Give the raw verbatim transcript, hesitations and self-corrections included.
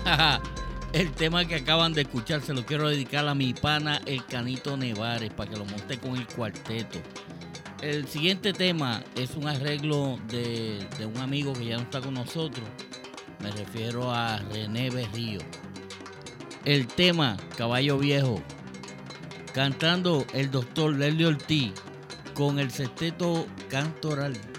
El tema que acaban de escuchar se lo quiero dedicar a mi pana el Canito Nevares para que lo monte con el cuarteto. El siguiente tema es un arreglo de, de un amigo que ya no está con nosotros. Me refiero a René Berrío. El tema Caballo Viejo, cantando el doctor Lelio Ortiz con el sexteto Cantoral.